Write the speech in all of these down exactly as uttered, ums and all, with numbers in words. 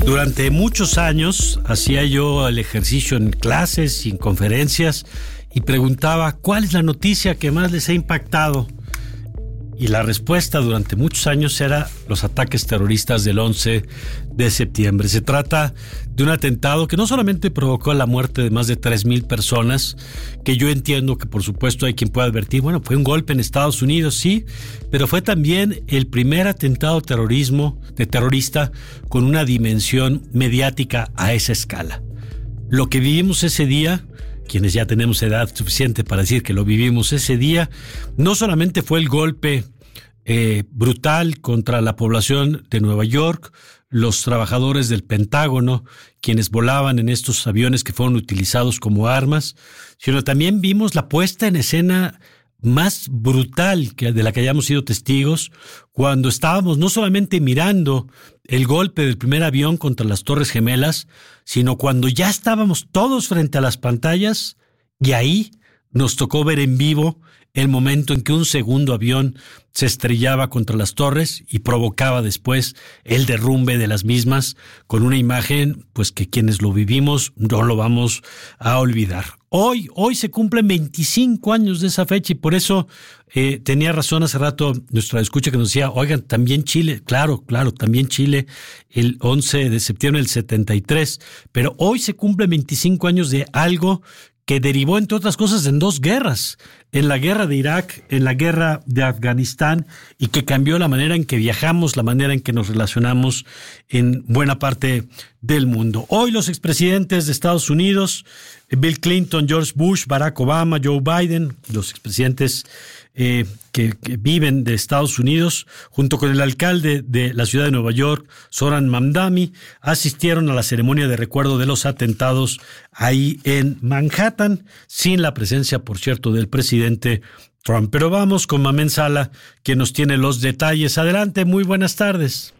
Durante muchos años hacía yo el ejercicio en clases y en conferencias y preguntaba ¿cuál es la noticia que más les ha impactado? Y la respuesta durante muchos años era los ataques terroristas del once de septiembre. Se trata de un atentado que no solamente provocó la muerte de más de tres mil personas, que yo entiendo que por supuesto hay quien pueda advertir, bueno, fue un golpe en Estados Unidos, sí, pero fue también el primer atentado terrorismo, de terrorista con una dimensión mediática a esa escala. Lo que vivimos ese día, quienes ya tenemos edad suficiente para decir que lo vivimos ese día, no solamente fue el golpe eh, brutal contra la población de Nueva York, los trabajadores del Pentágono, quienes volaban en estos aviones que fueron utilizados como armas, sino también vimos la puesta en escena más brutal que de la que hayamos sido testigos, cuando estábamos no solamente mirando el golpe del primer avión contra las Torres Gemelas, sino cuando ya estábamos todos frente a las pantallas y ahí nos tocó ver en vivo el momento en que un segundo avión se estrellaba contra las torres y provocaba después el derrumbe de las mismas, con una imagen pues que quienes lo vivimos no lo vamos a olvidar. Hoy, hoy se cumplen veinticinco años de esa fecha y por eso eh, tenía razón hace rato nuestra escucha que nos decía, oigan, también Chile, claro, claro, también Chile el once de septiembre del setenta y tres, pero hoy se cumplen veinticinco años de algo que derivó, entre otras cosas, en dos guerras, en la guerra de Irak, en la guerra de Afganistán, y que cambió la manera en que viajamos, la manera en que nos relacionamos en buena parte del mundo. Hoy los expresidentes de Estados Unidos, Bill Clinton, George Bush, Barack Obama, Joe Biden, los expresidentes eh, que, que viven de Estados Unidos, junto con el alcalde de la ciudad de Nueva York, Zoran Mamdani, asistieron a la ceremonia de recuerdo de los atentados ahí en Manhattan, sin la presencia, por cierto, del presidente Trump. Pero vamos con Mamen Sala, quien nos tiene los detalles. Adelante, muy buenas tardes.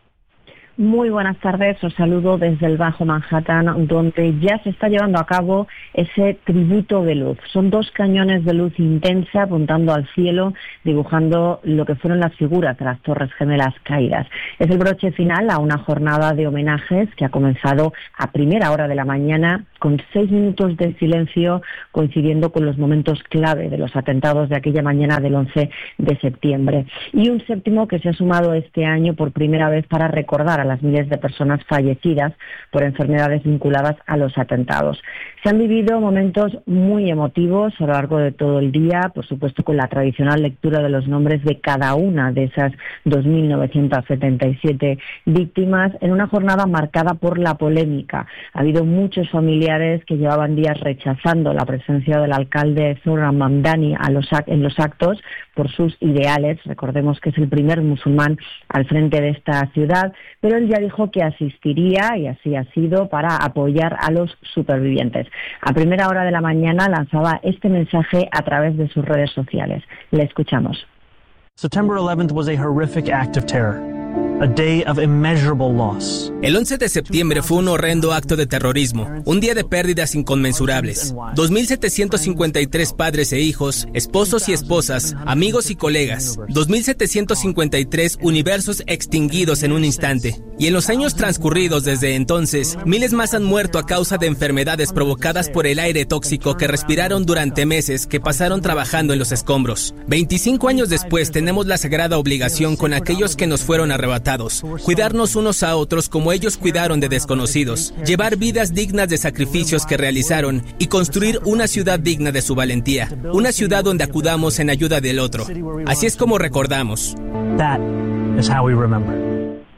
Muy buenas tardes, os saludo desde el Bajo Manhattan, donde ya se está llevando a cabo ese tributo de luz. Son dos cañones de luz intensa apuntando al cielo, dibujando lo que fueron las figuras de las Torres Gemelas caídas. Es el broche final a una jornada de homenajes que ha comenzado a primera hora de la mañana, con seis minutos de silencio, coincidiendo con los momentos clave de los atentados de aquella mañana del once de septiembre. Y un séptimo que se ha sumado este año por primera vez para recordar a las miles de personas fallecidas por enfermedades vinculadas a los atentados. Se han vivido momentos muy emotivos a lo largo de todo el día, por supuesto con la tradicional lectura de los nombres de cada una de esas dos mil novecientas setenta y siete víctimas, en una jornada marcada por la polémica. Ha habido muchos familiares que llevaban días rechazando la presencia del alcalde Zoran Mamdani a los, en los actos por sus ideales. Recordemos que es el primer musulmán al frente de esta ciudad, pero él ya dijo que asistiría, y así ha sido, para apoyar a los supervivientes. A primera hora de la mañana lanzaba este mensaje a través de sus redes sociales. Le escuchamos. September eleventh was a horrific act of terror. A day of immeasurable loss. El once de septiembre fue un horrendo acto de terrorismo, un día de pérdidas inconmensurables. dos mil setecientos cincuenta y tres padres e hijos, esposos y esposas, amigos y colegas. dos mil setecientos cincuenta y tres universos extinguidos en un instante. Y en los años transcurridos desde entonces, miles más han muerto a causa de enfermedades provocadas por el aire tóxico que respiraron durante meses que pasaron trabajando en los escombros. veinticinco años después tenemos la sagrada obligación con aquellos que nos fueron arrebatados. Cuidarnos unos a otros como ellos cuidaron de desconocidos, llevar vidas dignas de sacrificios que realizaron y construir una ciudad digna de su valentía, una ciudad donde acudamos en ayuda del otro. Así es como recordamos. That is how we remember.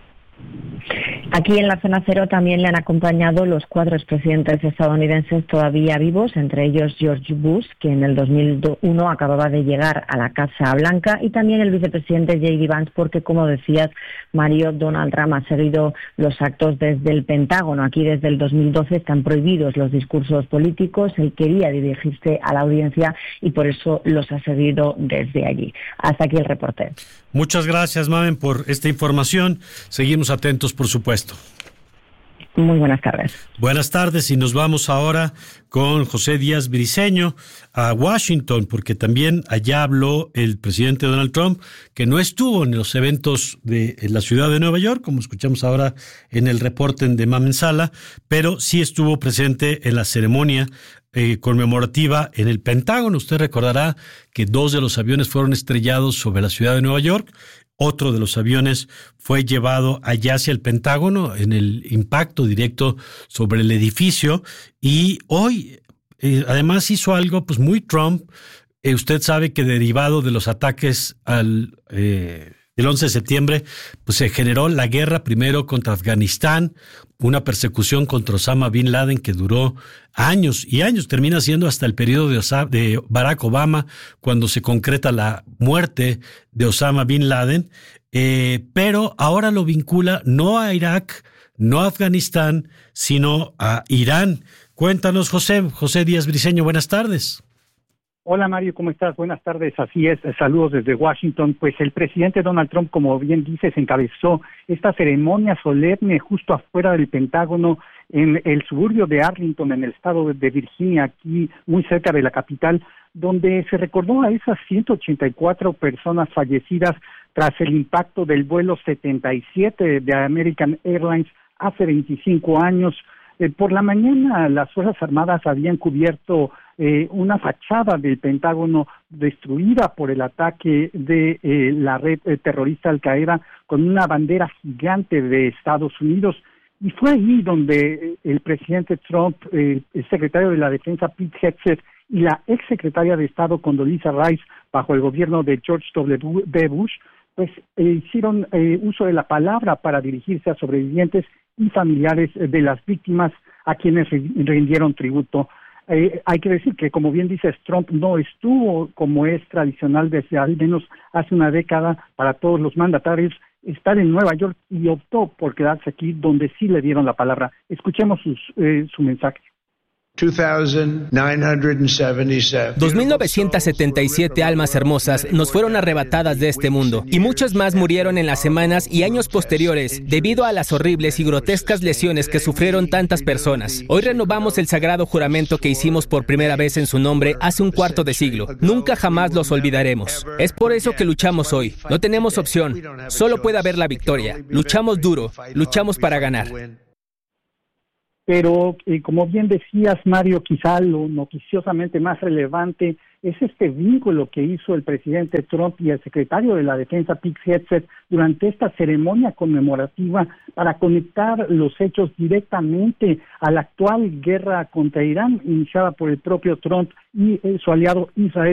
Aquí en la zona cero también le han acompañado los cuatro expresidentes estadounidenses todavía vivos, entre ellos George Bush, que en el dos mil uno acababa de llegar a la Casa Blanca, y también el vicepresidente J D Vance, porque, como decías, Mario, Donald Trump ha seguido los actos desde el Pentágono. Aquí desde el dos mil doce están prohibidos los discursos políticos. Él quería dirigirse a la audiencia y por eso los ha seguido desde allí. Hasta aquí el reporte. Muchas gracias, Mamen, por esta información. Seguimos atentos, por supuesto. Muy buenas tardes. Buenas tardes, y nos vamos ahora con José Díaz Briceño a Washington, porque también allá habló el presidente Donald Trump, que no estuvo en los eventos de en la ciudad de Nueva York, como escuchamos ahora en el reporte de Mamensala, pero sí estuvo presente en la ceremonia eh, conmemorativa en el Pentágono. Usted recordará que dos de los aviones fueron estrellados sobre la ciudad de Nueva York. Otro de los aviones fue llevado allá hacia el Pentágono en el impacto directo sobre el edificio, y hoy eh, además hizo algo pues muy Trump. Eh, usted sabe que derivado de los ataques al eh, el once de septiembre, pues se generó la guerra primero contra Afganistán, una persecución contra Osama Bin Laden que duró años y años, termina siendo hasta el periodo de, Osama, de Barack Obama, cuando se concreta la muerte de Osama Bin Laden, eh, pero ahora lo vincula no a Irak, no a Afganistán, sino a Irán. Cuéntanos, José, José Díaz Briceño, buenas tardes. Hola Mario, ¿cómo estás? Buenas tardes, así es, saludos desde Washington. Pues el presidente Donald Trump, como bien dices, encabezó esta ceremonia solemne justo afuera del Pentágono, en el suburbio de Arlington, en el estado de Virginia, aquí muy cerca de la capital, donde se recordó a esas ciento ochenta y cuatro personas fallecidas tras el impacto del vuelo setenta y siete de American Airlines hace veinticinco años. Eh, por la mañana las Fuerzas Armadas habían cubierto eh, una fachada del Pentágono destruida por el ataque de eh, la red eh, terrorista Al-Qaeda con una bandera gigante de Estados Unidos. Y fue ahí donde eh, el presidente Trump, eh, el secretario de la Defensa Pete Hegseth y la exsecretaria de Estado Condoleezza Rice, bajo el gobierno de George W. Bush, pues eh, hicieron eh, uso de la palabra para dirigirse a sobrevivientes y familiares de las víctimas a quienes rindieron tributo. Eh, hay que decir que, como bien dices, Trump no estuvo, como es tradicional desde al menos hace una década para todos los mandatarios, estar en Nueva York, y optó por quedarse aquí donde sí le dieron la palabra. Escuchemos sus, eh, su mensaje. dos mil novecientas setenta y siete almas hermosas nos fueron arrebatadas de este mundo, y muchos más murieron en las semanas y años posteriores debido a las horribles y grotescas lesiones que sufrieron tantas personas. Hoy renovamos el sagrado juramento que hicimos por primera vez en su nombre hace un cuarto de siglo. Nunca jamás los olvidaremos. Es por eso que luchamos hoy. No tenemos opción. Solo puede haber la victoria. Luchamos duro. Luchamos para ganar. Pero, eh, como bien decías, Mario, quizá lo noticiosamente más relevante es este vínculo que hizo el presidente Trump y el secretario de la Defensa, Pete Hegseth, durante esta ceremonia conmemorativa para conectar los hechos directamente a la actual guerra contra Irán, iniciada por el propio Trump y eh, su aliado Israel.